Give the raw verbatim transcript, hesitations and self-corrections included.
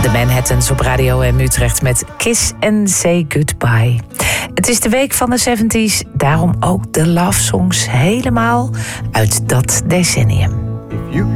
De Manhattans op Radio M Utrecht met Kiss and Say Goodbye. Het is de week van de zeventig, daarom ook de love songs helemaal uit dat decennium.